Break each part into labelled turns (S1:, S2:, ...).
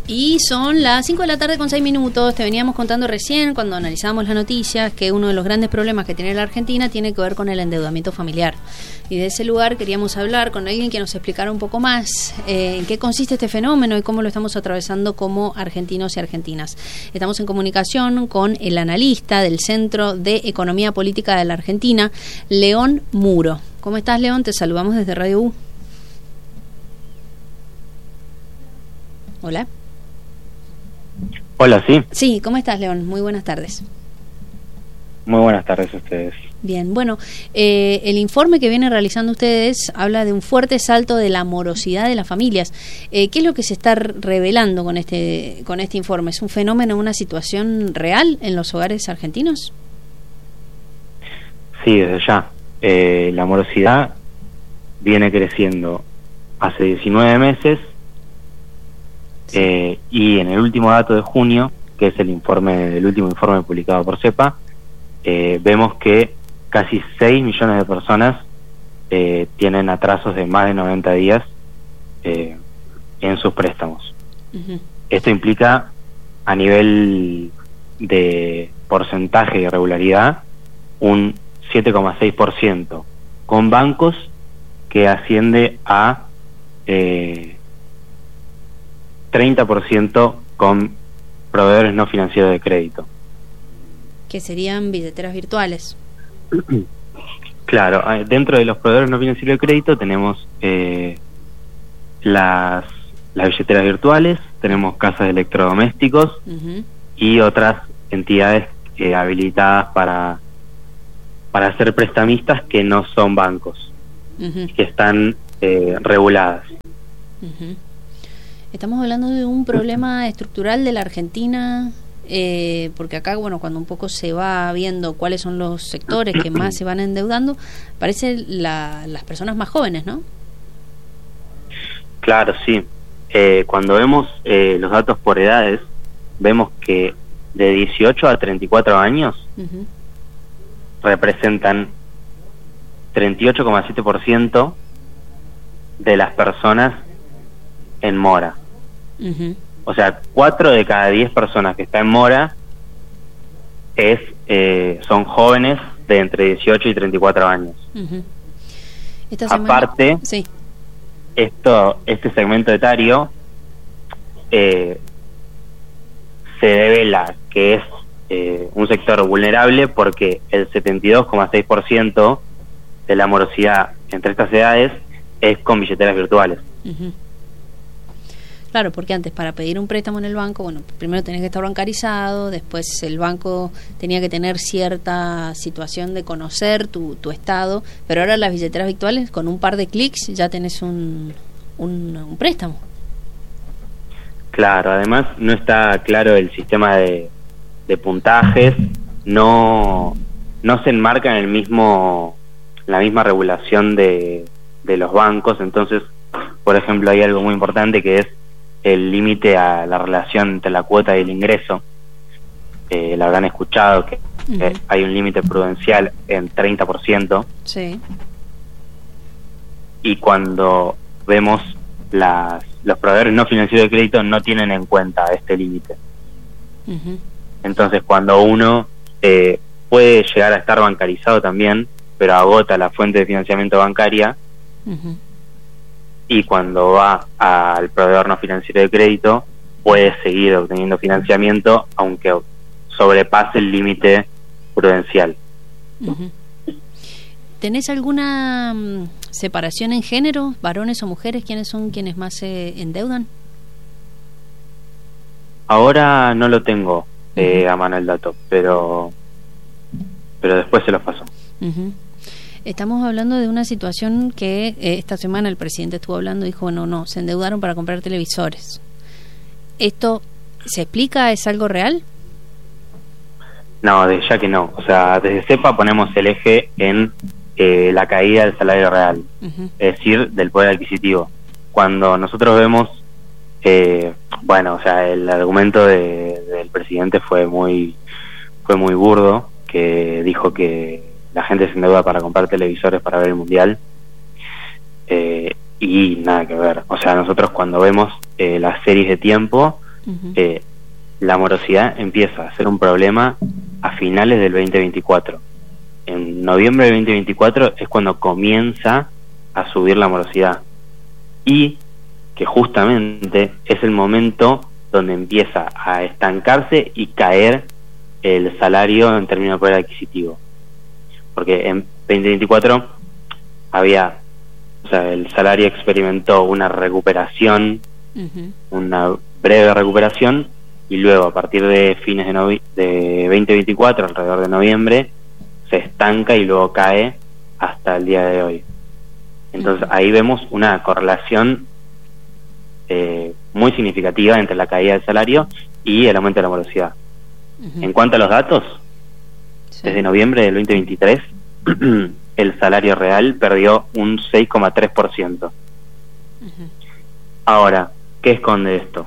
S1: Y son las 5 de la tarde con 6 minutos. Te veníamos contando recién, cuando analizábamos las noticias, que uno de los grandes problemas que tiene la Argentina tiene que ver con el endeudamiento familiar. Y de ese lugar queríamos hablar con alguien que nos explicara un poco más en qué consiste este fenómeno y cómo lo estamos atravesando como argentinos y argentinas. Estamos en comunicación con el analista del Centro de Economía Política de la Argentina, León Muro. ¿Cómo estás, León? Te saludamos desde Radio U. Hola.
S2: Hola, sí.
S1: Sí, ¿cómo estás, León? Muy buenas tardes.
S2: Muy buenas tardes a ustedes.
S1: Bien, bueno, el informe que vienen realizando ustedes habla de un fuerte salto de la morosidad de las familias. ¿Qué es lo que se está revelando con este informe? ¿Es un fenómeno, una situación real en los hogares argentinos?
S2: Sí, desde ya. La morosidad viene creciendo hace 19 meses. Y en el último dato de junio, que es el último informe publicado por CEPA, vemos que casi 6 millones de personas tienen atrasos de más de 90 días en sus préstamos. Uh-huh. Esto implica, a nivel de porcentaje de irregularidad, un 7,6%, con bancos que asciende a 30% con proveedores no financieros de crédito.
S1: Que serían billeteras virtuales.
S2: Claro, dentro de los proveedores no financieros de crédito tenemos las billeteras virtuales, tenemos casas de electrodomésticos, uh-huh, y otras entidades habilitadas para ser prestamistas que no son bancos, uh-huh, que están reguladas.
S1: Uh-huh. Estamos hablando de un problema estructural de la Argentina, porque acá, bueno, cuando un poco se va viendo cuáles son los sectores que más se van endeudando, parece las personas más jóvenes, ¿no?
S2: Claro, sí. Cuando vemos los datos por edades, vemos que de 18 a 34 años, uh-huh, representan 38,7% de las personas en mora. Uh-huh. O sea, 4 de cada 10 personas que están en mora son jóvenes de entre 18 y 34 años. Uh-huh. Aparte, sí, este segmento etario se devela que es un sector vulnerable porque el 72,6% de la morosidad entre estas edades es con billeteras virtuales.
S1: Uh-huh. Claro, porque antes para pedir un préstamo en el banco, bueno, primero tenés que estar bancarizado, después el banco tenía que tener cierta situación de conocer tu estado, pero ahora las billeteras virtuales, con un par de clics ya tenés un préstamo.
S2: Claro, además no está claro el sistema de puntajes, no se enmarca en la misma regulación de los bancos. Entonces, por ejemplo, hay algo muy importante que es el límite a la relación entre la cuota y el ingreso. Lo habrán escuchado que uh-huh, hay un límite prudencial en 30%.
S1: Sí.
S2: Y cuando vemos los proveedores no financieros de crédito no tienen en cuenta este límite. Uh-huh. Entonces, cuando uno puede llegar a estar bancarizado también, pero agota la fuente de financiamiento bancaria, uh-huh, y cuando va al proveedor no financiero de crédito puede seguir obteniendo financiamiento aunque sobrepase el límite prudencial.
S1: Uh-huh. ¿Tenés alguna separación en género, varones o mujeres? ¿Quiénes son quienes más se endeudan?
S2: Ahora no lo tengo a mano el dato, pero después se los paso.
S1: Uh-huh. Estamos hablando de una situación que esta semana el presidente estuvo hablando y dijo, no, se endeudaron para comprar televisores. ¿Esto se explica? ¿Es algo real?
S2: No, desde ya que no. O sea, desde CEPA ponemos el eje en la caída del salario real, uh-huh, es decir, del poder adquisitivo. Cuando nosotros vemos, o sea, el argumento del presidente fue muy burdo, que dijo que la gente se endeuda para comprar televisores para ver el mundial, y nada que ver. O sea, nosotros cuando vemos las series de tiempo, La morosidad empieza a ser un problema a finales del 2024. En noviembre del 2024 es cuando comienza a subir la morosidad, y que justamente es el momento donde empieza a estancarse y caer el salario en términos de poder adquisitivo, porque en 2024 el salario experimentó una recuperación, una breve recuperación, y luego a partir de fines de 2024, alrededor de noviembre, se estanca y luego cae hasta el día de hoy. Entonces ahí vemos una correlación muy significativa entre la caída del salario y el aumento de la morosidad. En cuanto a los datos, desde noviembre del 2023 el salario real perdió un 6,3%. Ahora, ¿qué esconde esto?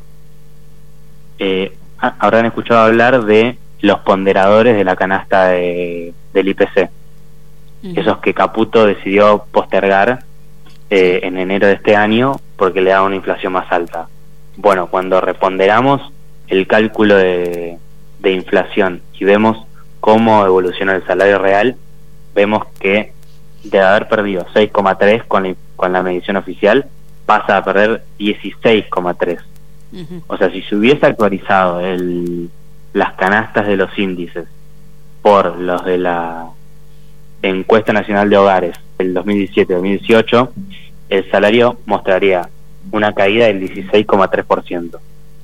S2: Habrán escuchado hablar de los ponderadores de la canasta del IPC, esos que Caputo decidió postergar en enero de este año porque le daba una inflación más alta. Bueno, cuando reponderamos el cálculo de inflación y vemos cómo evoluciona el salario real, vemos que de haber perdido 6,3 con la medición oficial, pasa a perder 16,3. O sea, si se hubiese actualizado las canastas de los índices por los de la Encuesta Nacional de Hogares del 2017-2018, el salario mostraría una caída del 16,3%.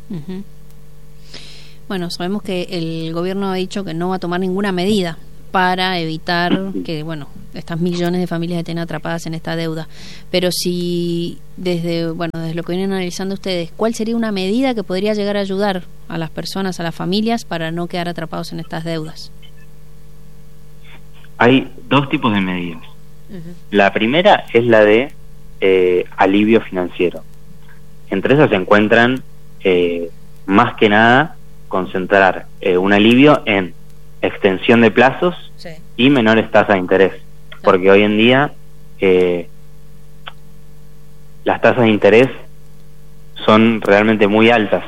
S1: Bueno, sabemos que el gobierno ha dicho que no va a tomar ninguna medida para evitar que, estas millones de familias estén atrapadas en esta deuda. Pero si desde lo que vienen analizando ustedes, ¿cuál sería una medida que podría llegar a ayudar a las personas, a las familias, para no quedar atrapados en estas deudas?
S2: Hay dos tipos de medidas. La primera es la de alivio financiero. Entre esas se encuentran, más que nada, concentrar un alivio en extensión de plazos y menores tasas de interés, porque hoy en día las tasas de interés son realmente muy altas.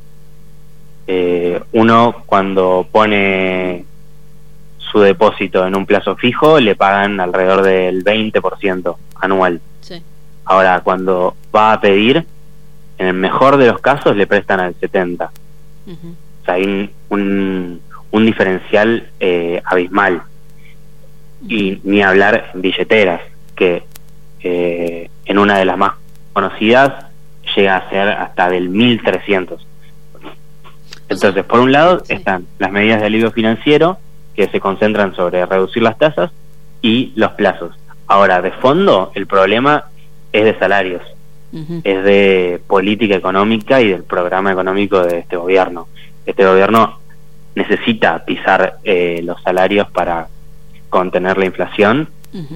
S2: Uno, cuando pone su depósito en un plazo fijo, le pagan alrededor del 20% anual. Ahora, cuando va a pedir, en el mejor de los casos le prestan al 70%. O sea, hay un diferencial abismal. Y ni hablar en billeteras, que en una de las más conocidas llega a ser hasta del 1.300. Entonces, por un lado están las medidas de alivio financiero, que se concentran sobre reducir las tasas y los plazos. Ahora, de fondo, el problema es de salarios, es de política económica y del programa económico de este gobierno. Este gobierno necesita pisar los salarios para contener la inflación,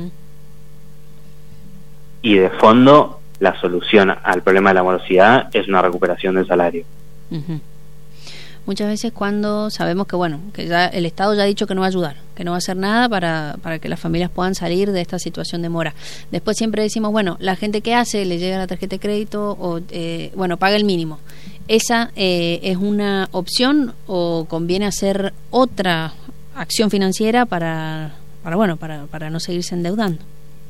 S2: y de fondo la solución al problema de la morosidad es una recuperación del salario.
S1: Muchas veces cuando sabemos que ya el Estado ya ha dicho que no va a ayudar, que no va a hacer nada para que las familias puedan salir de esta situación de mora, después siempre decimos, la gente que hace, le llega la tarjeta de crédito o paga el mínimo. ¿Esa es una opción o conviene hacer otra acción financiera para no seguirse endeudando?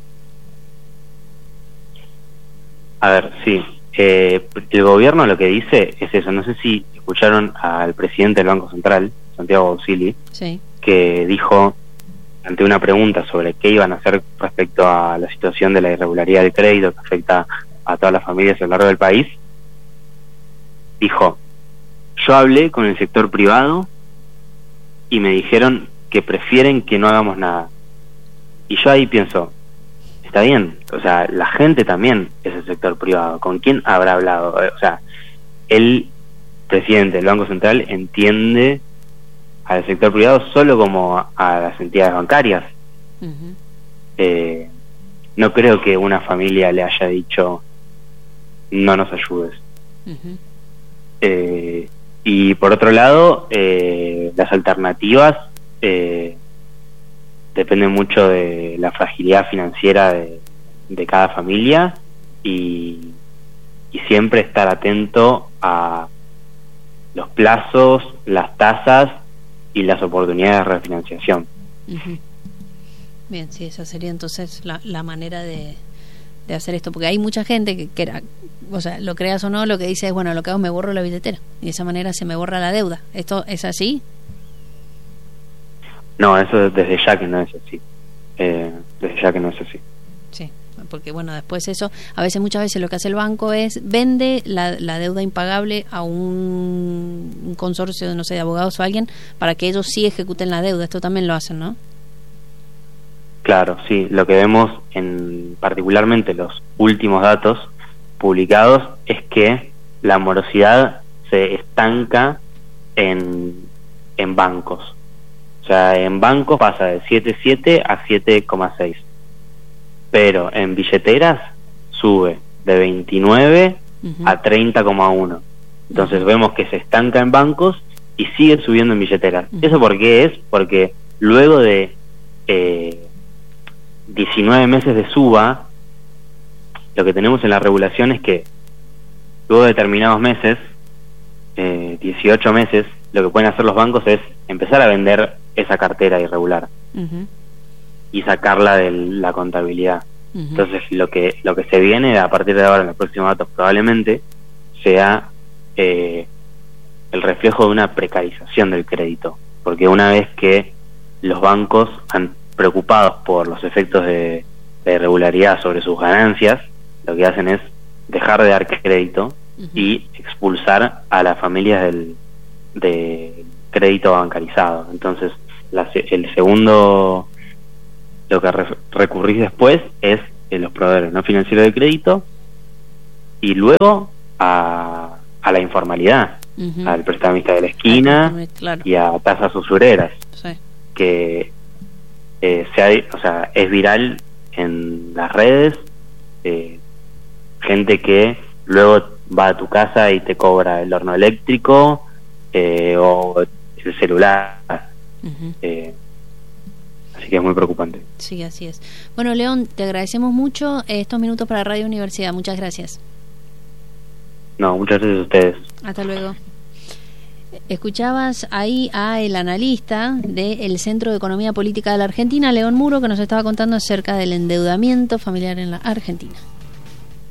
S2: A ver, sí. El gobierno lo que dice es eso. No sé si escucharon al presidente del Banco Central, Santiago Bausili, que dijo, ante una pregunta sobre qué iban a hacer respecto a la situación de la irregularidad del crédito que afecta a todas las familias a lo largo del país, dijo: yo hablé con el sector privado y me dijeron que prefieren que no hagamos nada. Y yo ahí pienso, está bien, o sea, la gente también es el sector privado. ¿Con quién habrá hablado? O sea, el presidente del Banco Central entiende al sector privado solo como a las entidades bancarias. No creo que una familia le haya dicho no nos ayudes. Y por otro lado, las alternativas dependen mucho de la fragilidad financiera de cada familia, y siempre estar atento a los plazos, las tasas y las oportunidades de refinanciación.
S1: Uh-huh. Bien, sí, esa sería entonces la manera de hacer esto, porque hay mucha gente que o sea, lo creas o no, lo que dice es, bueno, lo que hago, me borro la billetera y de esa manera se me borra la deuda. ¿Esto es así?
S2: No, eso desde ya que no es así. Desde ya que no es así.
S1: Sí, porque bueno, después eso, muchas veces lo que hace el banco es vende la deuda impagable a un consorcio, no sé, de abogados o alguien, para que ellos sí ejecuten la deuda. Esto también lo hacen, ¿no?
S2: Claro, sí. Lo que vemos en particularmente los últimos datos publicados es que la morosidad se estanca en bancos. O sea, en bancos pasa de 7,7 a 7,6. Pero en billeteras sube de 29 a 30,1. Entonces vemos que se estanca en bancos y sigue subiendo en billeteras. ¿Eso por qué es? Porque luego de 19 meses de suba, lo que tenemos en la regulación es que luego de determinados meses, 18 meses, lo que pueden hacer los bancos es empezar a vender esa cartera irregular y sacarla de la contabilidad. Entonces lo que se viene a partir de ahora, en los próximos datos, probablemente sea el reflejo de una precarización del crédito, porque una vez que los bancos han preocupados por los efectos de irregularidad sobre sus ganancias, lo que hacen es dejar de dar crédito y expulsar a las familias del crédito bancarizado. Entonces el segundo, lo que recurrís después es los proveedores no financieros de crédito y luego a la informalidad, al prestamista de la esquina,
S1: claro,
S2: y a tasas usureras,
S1: sí,
S2: que es viral en las redes, gente que luego va a tu casa y te cobra el horno eléctrico o el celular. Así que es muy preocupante.
S1: Sí, así es. Bueno, León, te agradecemos mucho estos minutos para Radio Universidad. Muchas gracias.
S2: No, muchas gracias a ustedes.
S1: Hasta luego. Escuchabas ahí a el analista del Centro de Economía Política de la Argentina, León Muro, que nos estaba contando acerca del endeudamiento familiar en la Argentina.